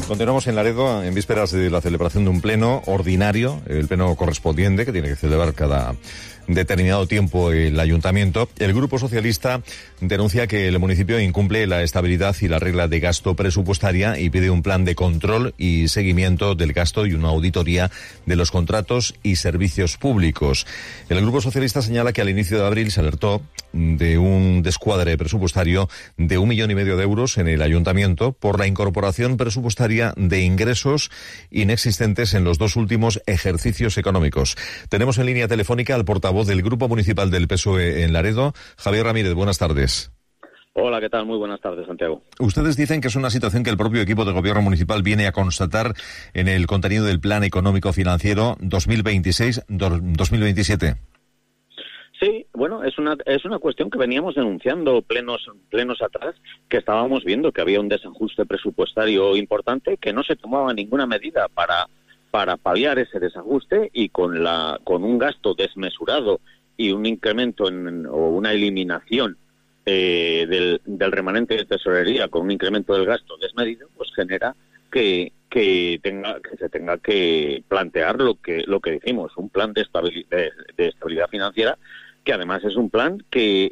Continuamos en Laredo en vísperas de la celebración de un pleno ordinario, el pleno correspondiente que tiene que celebrar cada determinado tiempo el ayuntamiento. El Grupo Socialista denuncia que el municipio incumple la estabilidad y la regla de gasto presupuestaria y pide un plan de control y seguimiento del gasto y una auditoría de los contratos y servicios públicos. El Grupo Socialista señala que al inicio de abril se alertó de un descuadre presupuestario de 1,5 millones de euros en el ayuntamiento por la incorporación presupuestaria de ingresos inexistentes en los 2 últimos ejercicios económicos. Tenemos en línea telefónica al portavoz del Grupo Municipal del PSOE en Laredo, Javier Ramírez. Buenas tardes. Hola, ¿qué tal? Muy buenas tardes, Santiago. Ustedes dicen que es una situación que el propio equipo de gobierno municipal viene a constatar en el contenido del Plan Económico Financiero 2026-2027. Sí, bueno, es una cuestión que veníamos denunciando plenos atrás, que estábamos viendo que había un desajuste presupuestario importante, que no se tomaba ninguna medida para paliar ese desajuste, y con un gasto desmesurado y un incremento o una eliminación del remanente de tesorería con un incremento del gasto desmedido, pues genera que se tenga que plantear lo que decimos, un plan de estabilidad financiera, que además es un plan que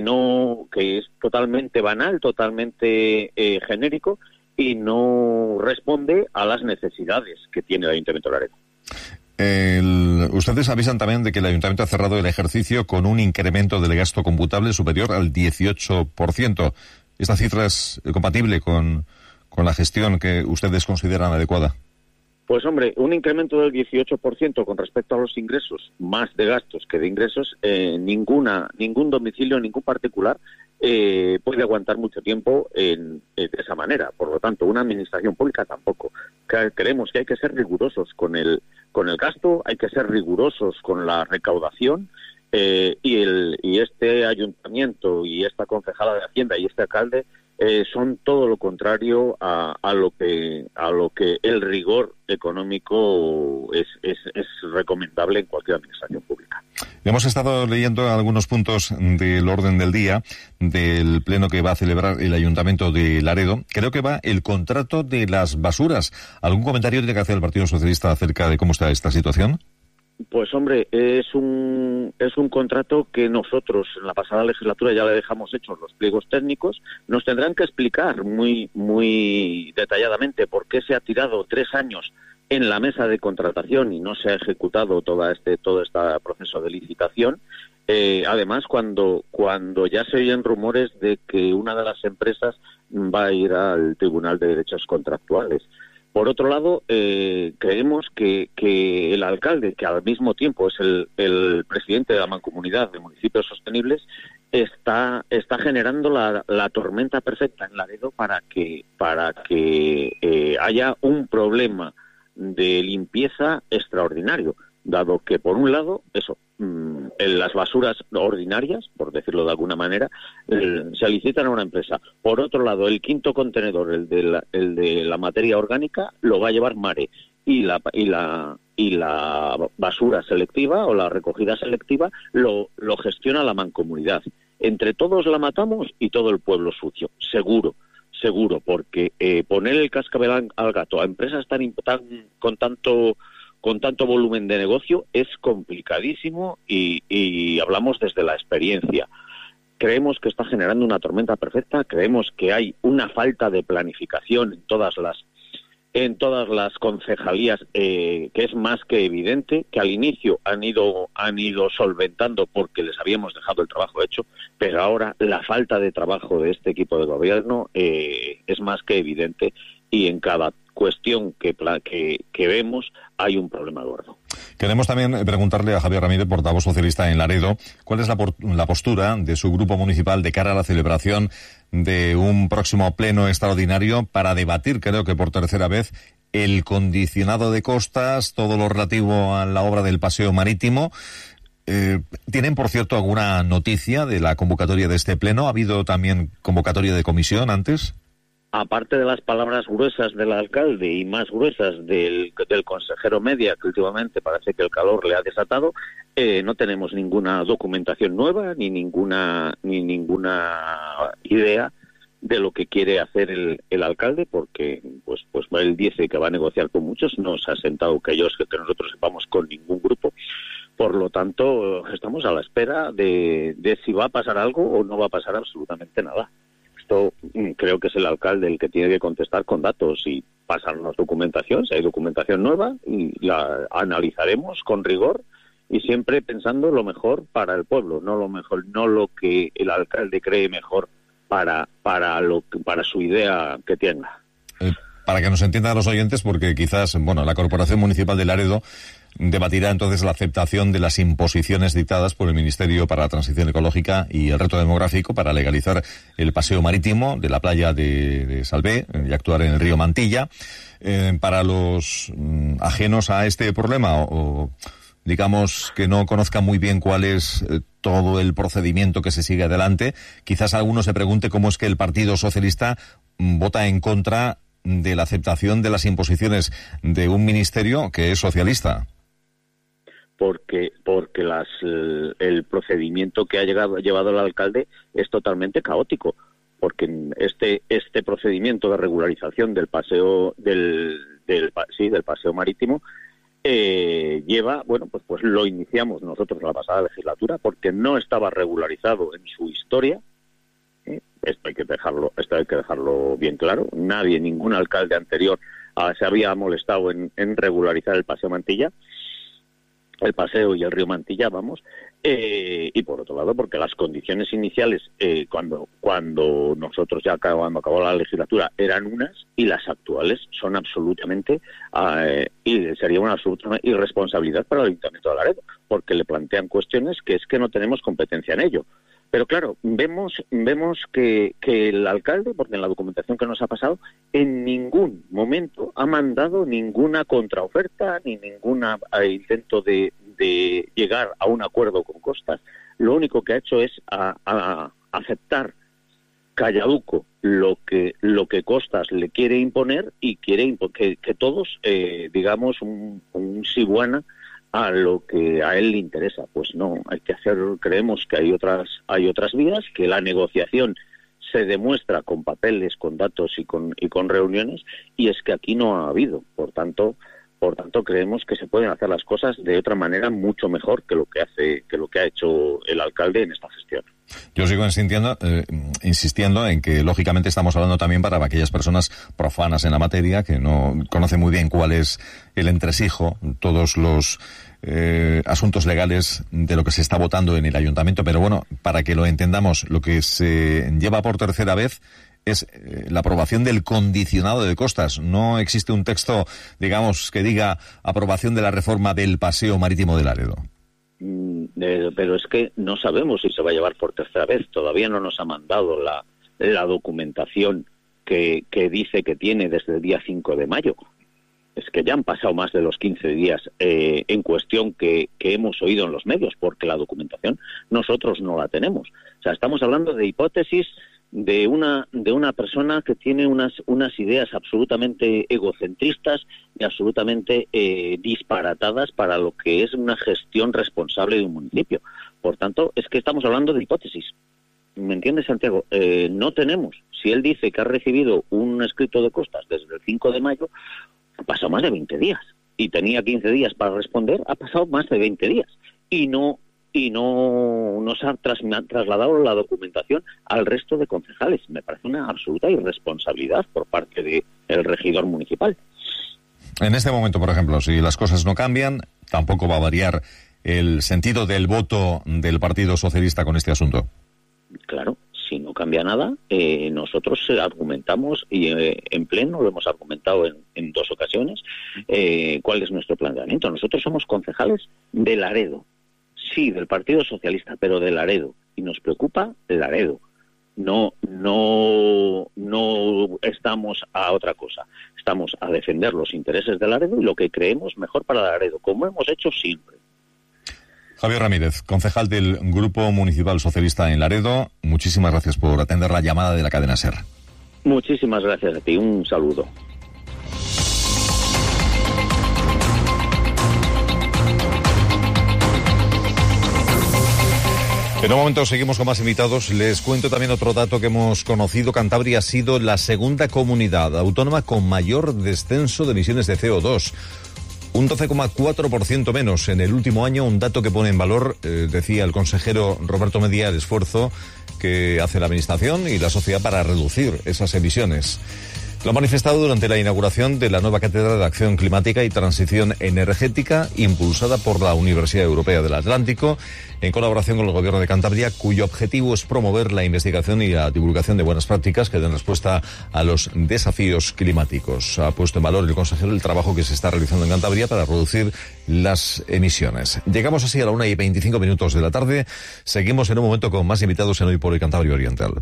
es totalmente banal, totalmente genérico, y no responde a las necesidades que tiene el Ayuntamiento de Laredo. Ustedes avisan también de que el Ayuntamiento ha cerrado el ejercicio con un incremento del gasto computable superior al 18%. ¿Esta cifra es compatible con la gestión que ustedes consideran adecuada? Pues hombre, un incremento del 18% con respecto a los ingresos, más de gastos que de ingresos, ningún domicilio, ningún particular puede aguantar mucho tiempo de esa manera. Por lo tanto, una administración pública tampoco. Creemos que hay que ser rigurosos con el gasto, hay que ser rigurosos con la recaudación, y este ayuntamiento y esta concejala de Hacienda y este alcalde son todo lo contrario a lo que el rigor económico es recomendable en cualquier administración pública. Hemos estado leyendo algunos puntos del orden del día del pleno que va a celebrar el Ayuntamiento de Laredo. Creo que va el contrato de las basuras. ¿Algún comentario tiene que hacer el Partido Socialista acerca de cómo está esta situación? Pues hombre, es un contrato que nosotros en la pasada legislatura ya le dejamos hechos los pliegos técnicos. Nos tendrán que explicar muy muy detalladamente por qué se ha tirado 3 años en la mesa de contratación y no se ha ejecutado todo este proceso de licitación. Además, cuando ya se oyen rumores de que una de las empresas va a ir al Tribunal de Derechos Contractuales. Por otro lado, creemos que el alcalde, que al mismo tiempo es el presidente de la Mancomunidad de Municipios Sostenibles, está generando la tormenta perfecta en Laredo para que haya un problema de limpieza extraordinario, dado que, por un lado, en las basuras ordinarias, por decirlo de alguna manera, se licitan a una empresa. Por otro lado, el quinto contenedor, el de la materia orgánica, lo va a llevar Mare, y la basura selectiva o la recogida selectiva lo gestiona la Mancomunidad. Entre todos la matamos y todo el pueblo sucio, seguro, porque poner el cascabel al gato a empresas con tanto volumen de negocio es complicadísimo, y hablamos desde la experiencia. Creemos que está generando una tormenta perfecta, creemos que hay una falta de planificación en todas las concejalías, que es más que evidente, que al inicio han ido solventando porque les habíamos dejado el trabajo hecho, pero ahora la falta de trabajo de este equipo de gobierno es más que evidente, y en cada cuestión que vemos hay un problema gordo. Queremos también preguntarle a Javier Ramírez, portavoz socialista en Laredo, cuál es la postura de su grupo municipal de cara a la celebración de un próximo pleno extraordinario para debatir, creo que por tercera vez, el condicionado de costas, todo lo relativo a la obra del paseo marítimo. ¿Tienen, por cierto, alguna noticia de la convocatoria de este pleno? ¿Ha habido también convocatoria de comisión antes? Aparte de las palabras gruesas del alcalde y más gruesas del consejero Media, que últimamente parece que el calor le ha desatado, no tenemos ninguna documentación nueva ni ninguna idea de lo que quiere hacer el alcalde, porque pues él dice que va a negociar con muchos, no se ha sentado que nosotros sepamos con ningún grupo. Por lo tanto, estamos a la espera de si va a pasar algo o no va a pasar absolutamente nada. Esto creo que es el alcalde el que tiene que contestar con datos y pasarnos documentación, si hay documentación nueva, y la analizaremos con rigor y siempre pensando lo mejor para el pueblo, no lo que el alcalde cree mejor para su idea que tenga. Para que nos entiendan los oyentes, porque quizás, la Corporación Municipal de Laredo debatirá entonces la aceptación de las imposiciones dictadas por el Ministerio para la Transición Ecológica y el Reto Demográfico para legalizar el paseo marítimo de la playa de Salvé y actuar en el río Mantilla. Para los ajenos a este problema o digamos que no conozcan muy bien cuál es todo el procedimiento que se sigue adelante, quizás alguno se pregunte cómo es que el Partido Socialista vota en contra de la aceptación de las imposiciones de un ministerio que es socialista. Porque el procedimiento que ha llevado el alcalde es totalmente caótico, porque este procedimiento de regularización del paseo del paseo marítimo lleva, pues lo iniciamos nosotros en la pasada legislatura porque no estaba regularizado en su historia. Esto hay que dejarlo bien claro. Ningún alcalde anterior se había molestado en regularizar el paseo Mantilla, el paseo y el río Mantilla, y por otro lado porque las condiciones iniciales cuando nosotros cuando acabó la legislatura eran unas y las actuales son absolutamente y sería una absoluta irresponsabilidad para el Ayuntamiento de Laredo, porque le plantean cuestiones que es que no tenemos competencia en ello. Pero claro, vemos que el alcalde, porque en la documentación que nos ha pasado, en ningún momento ha mandado ninguna contraoferta ni ningún intento de llegar a un acuerdo con Costas. Lo único que ha hecho es aceptar calladuco lo que Costas le quiere imponer y quiere que todos digamos un siguana a lo que a él le interesa. Pues no, creemos que hay otras vías, que la negociación se demuestra con papeles, con datos y con reuniones, y es que aquí no ha habido. Por tanto creemos que se pueden hacer las cosas de otra manera mucho mejor que lo que ha hecho el alcalde en esta gestión. Yo sigo insistiendo en que lógicamente estamos hablando también para aquellas personas profanas en la materia que no conocen muy bien cuál es el entresijo, todos los asuntos legales de lo que se está votando en el ayuntamiento, pero para que lo entendamos, lo que se lleva por tercera vez es la aprobación del condicionado de Costas. No existe un texto, digamos, que diga aprobación de la reforma del paseo marítimo de Laredo. Pero es que no sabemos si se va a llevar por tercera vez. Todavía no nos ha mandado la documentación que dice que tiene desde el día 5 de mayo. Es que ya han pasado más de los 15 días en cuestión que hemos oído en los medios, porque la documentación nosotros no la tenemos. O sea, estamos hablando de hipótesis de una persona que tiene unas ideas absolutamente egocentristas y absolutamente disparatadas para lo que es una gestión responsable de un municipio. Por tanto, es que estamos hablando de hipótesis. ¿Me entiendes, Santiago? No tenemos. Si él dice que ha recibido un escrito de Costas desde el 5 de mayo, ha pasado más de 20 días. Y tenía 15 días para responder, ha pasado más de 20 días. Y no nos ha trasladado la documentación al resto de concejales. Me parece una absoluta irresponsabilidad por parte del regidor municipal. En este momento, por ejemplo, si las cosas no cambian, tampoco va a variar el sentido del voto del Partido Socialista con este asunto. Claro, si no cambia nada, nosotros argumentamos, y en pleno lo hemos argumentado en 2 ocasiones, cuál es nuestro planteamiento. Nosotros somos concejales de Laredo. Sí, del Partido Socialista, pero de Laredo. Y nos preocupa Laredo. No estamos a otra cosa. Estamos a defender los intereses de Laredo y lo que creemos mejor para Laredo, como hemos hecho siempre. Javier Ramírez, concejal del Grupo Municipal Socialista en Laredo, muchísimas gracias por atender la llamada de la cadena SER. Muchísimas gracias a ti. Un saludo. En un momento seguimos con más invitados. Les cuento también otro dato que hemos conocido. Cantabria ha sido la segunda comunidad autónoma con mayor descenso de emisiones de CO2. Un 12,4% menos en el último año, un dato que pone en valor, decía el consejero Roberto Medía, el esfuerzo que hace la Administración y la sociedad para reducir esas emisiones. Lo ha manifestado durante la inauguración de la nueva Cátedra de Acción Climática y Transición Energética, impulsada por la Universidad Europea del Atlántico, en colaboración con el Gobierno de Cantabria, cuyo objetivo es promover la investigación y la divulgación de buenas prácticas que den respuesta a los desafíos climáticos. Ha puesto en valor el consejero el trabajo que se está realizando en Cantabria para reducir las emisiones. Llegamos así a la 1:25 de la tarde. Seguimos en un momento con más invitados en Hoy por Hoy Cantabria Oriental.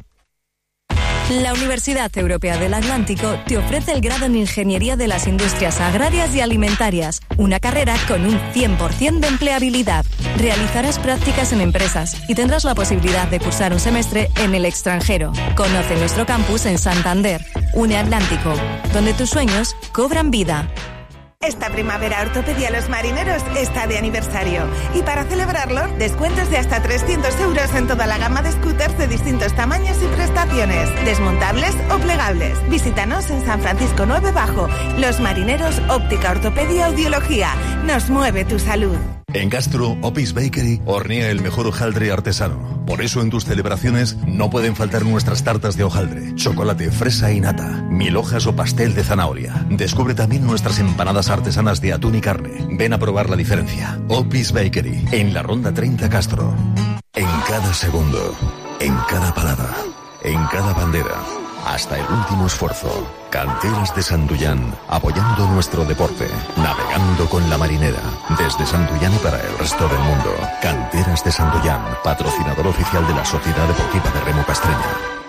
La Universidad Europea del Atlántico te ofrece el grado en Ingeniería de las Industrias Agrarias y Alimentarias, una carrera con un 100% de empleabilidad. Realizarás prácticas en empresas y tendrás la posibilidad de cursar un semestre en el extranjero. Conoce nuestro campus en Santander, UniAtlántico, donde tus sueños cobran vida. Esta primavera Ortopedia Los Marineros está de aniversario y para celebrarlo, descuentos de hasta 300 euros en toda la gama de scooters de distintos tamaños y prestaciones, desmontables o plegables. Visítanos en San Francisco 9 Bajo. Los Marineros, óptica, ortopedia, audiología. Nos mueve tu salud. En Castro, Opis Bakery hornea el mejor hojaldre artesano. Por eso en tus celebraciones no pueden faltar nuestras tartas de hojaldre, chocolate, fresa y nata, 1000 hojas o pastel de zanahoria. Descubre también nuestras empanadas artesanas de atún y carne. Ven a probar la diferencia. Opis Bakery, en la Ronda 30 Castro. En cada segundo, en cada palabra, en cada bandera, hasta el último esfuerzo. Canteras de Santullán, apoyando nuestro deporte, navegando con la marinera, desde Santullán y para el resto del mundo. Canteras de Santullán, patrocinador oficial de la Sociedad Deportiva de Remo Castreña.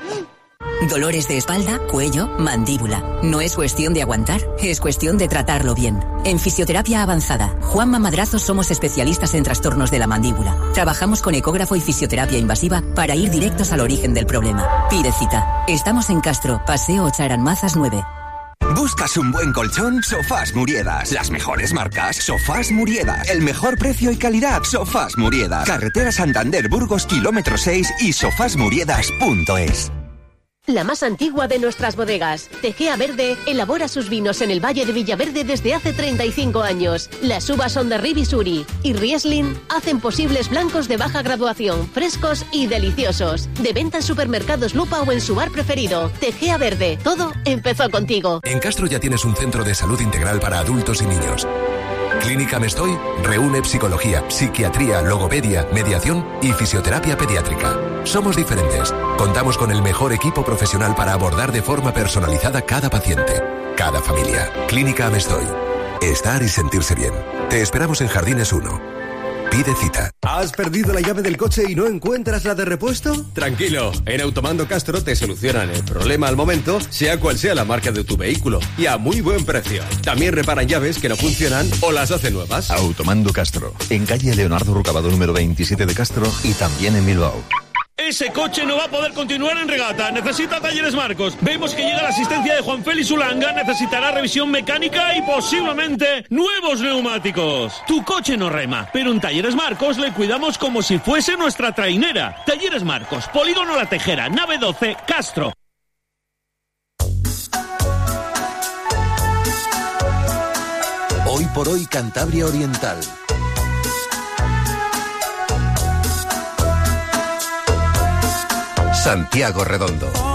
Dolores de espalda, cuello, mandíbula. No es cuestión de aguantar, es cuestión de tratarlo bien. En Fisioterapia Avanzada, Juanma Madrazo somos especialistas en trastornos de la mandíbula. Trabajamos con ecógrafo y fisioterapia invasiva para ir directos al origen del problema. Pide cita. Estamos en Castro, Paseo Charanmazas 9. ¿Buscas un buen colchón? Sofás Muriedas. Las mejores marcas, Sofás Muriedas. El mejor precio y calidad, Sofás Muriedas. Carretera Santander Burgos, kilómetro 6 y sofasmuriedas.es. La más antigua de nuestras bodegas, Tegea Verde, elabora sus vinos en el Valle de Villaverde desde hace 35 años. Las uvas son de Ribisuri y Riesling hacen posibles blancos de baja graduación, frescos y deliciosos. De venta en supermercados Lupa o en su bar preferido. Tegea Verde, todo empezó contigo. En Castro ya tienes un centro de salud integral para adultos y niños. Clínica Mestoy reúne psicología, psiquiatría, logopedia, mediación y fisioterapia pediátrica. Somos diferentes. Contamos con el mejor equipo profesional para abordar de forma personalizada cada paciente, cada familia. Clínica Mestoy. Estar y sentirse bien. Te esperamos en Jardines 1. Pide cita. ¿Has perdido la llave del coche y no encuentras la de repuesto? Tranquilo, en Automando Castro te solucionan el problema al momento, sea cual sea la marca de tu vehículo, y a muy buen precio. También reparan llaves que no funcionan o las hacen nuevas. Automando Castro, en calle Leonardo Rucabado número 27 de Castro y también en Bilbao. Ese coche no va a poder continuar en regata. Necesita Talleres Marcos. Vemos que llega la asistencia de Juan Félix Ulanga. Necesitará revisión mecánica y posiblemente nuevos neumáticos. Tu coche no rema, pero en Talleres Marcos le cuidamos como si fuese nuestra trainera. Talleres Marcos, Polígono La Tejera, nave 12, Castro. Hoy por hoy Cantabria Oriental. Santiago Redondo.